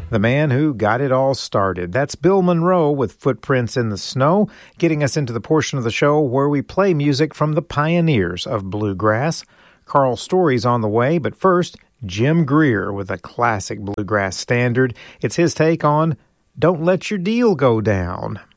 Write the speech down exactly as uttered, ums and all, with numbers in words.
The man who got it all started. That's Bill Monroe with Footprints in the Snow, getting us into the portion of the show where we play music from the pioneers of bluegrass. Carl Story's on the way, but first, Jim Greer with a classic bluegrass standard. It's his take on Don't Let Your Deal Go Down.